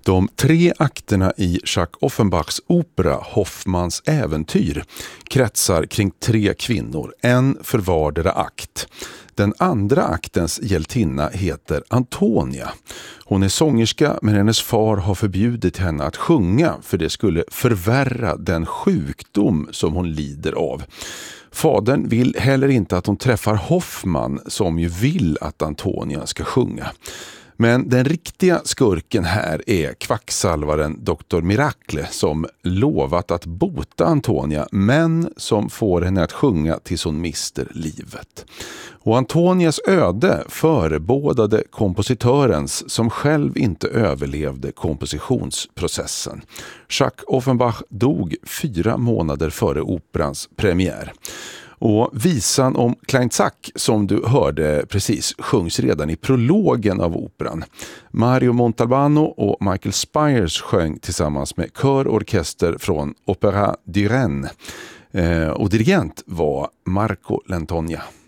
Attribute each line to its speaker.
Speaker 1: De 3 akterna i Jacques Offenbachs opera Hoffmanns äventyr kretsar kring 3 kvinnor, en för vardera akt. Den andra aktens hjältinna heter Antonia. Hon är sångerska, men hennes far har förbjudit henne att sjunga för det skulle förvärra den sjukdom som hon lider av. Fadern vill heller inte att hon träffar Hoffmann, som ju vill att Antonia ska sjunga. Men den riktiga skurken här är kvacksalvaren Dr. Miracle, som lovat att bota Antonia, men som får henne att sjunga tills hon mister livet. Och Antonias öde förebådade kompositörens, som själv inte överlevde kompositionsprocessen. Jacques Offenbach dog 4 månader före operans premiär. Och visan om Klein Zack, som du hörde precis, sjungs redan i prologen av operan. Mario Montalbano och Michael Spires sjöng tillsammans med kör och orkester från Opéra du Rhin. Och dirigent var Marco Lantonia.